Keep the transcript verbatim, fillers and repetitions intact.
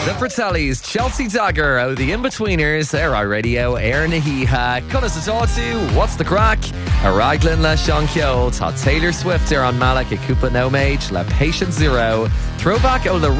The Fratellis, Chelsea Dagger, oh, the In-Betweeners, Air I Radio, Air Nahiha, cut us to talk to, what's the crack? A Raglan Le Sean Kyold, Taylor Swift, Air on Malak, a Koopa No Mage, La Patient Zero, throwback o La